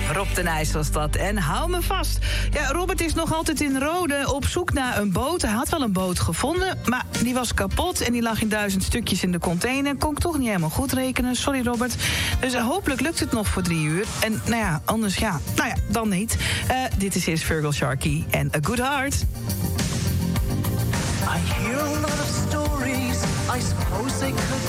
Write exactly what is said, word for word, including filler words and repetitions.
Rob de Nijs was dat. En hou me vast. Ja, Robert is nog altijd in Rode op zoek naar een boot. Hij had wel een boot gevonden, maar die was kapot... en die lag in duizend stukjes in de container. Kon ik toch niet helemaal goed rekenen. Sorry, Robert. Dus uh, hopelijk lukt het nog voor drie uur. En nou ja, anders ja. Nou ja, dan niet. Uh, dit is eerst Virgil Sharkey en A Good Heart. I hear a lot of stories. I suppose they could